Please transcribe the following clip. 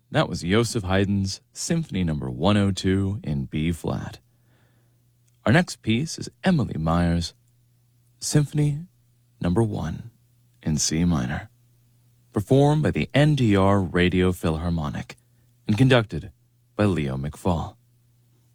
That was Joseph Haydn's Symphony No. 102 in B-flat. Our next piece is Emily Meyer's Symphony No. 1 in C minor, performed by the NDR Radio Philharmonic and conducted by Leo McFall.